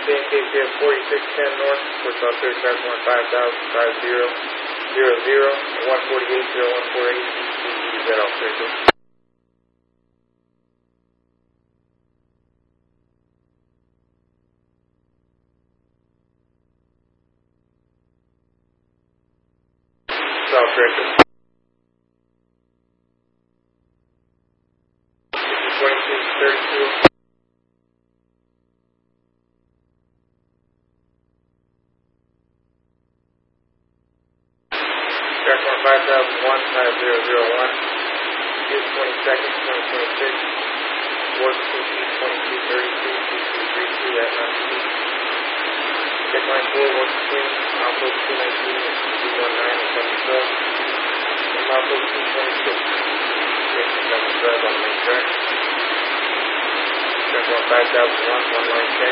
KCF 4610 North, push on 3515,5000, 1480148, EZ off circle. South circle. 2632. Checkpoint 5001, 5001, is 22nd, 2026, Work CC 2232, CC32 at 92. Checkpoint 4, Work Swing, Alpha 219 and CC19 at 77, and Alpha 226, Station 77 on main track. Checkpoint 5001, one line check.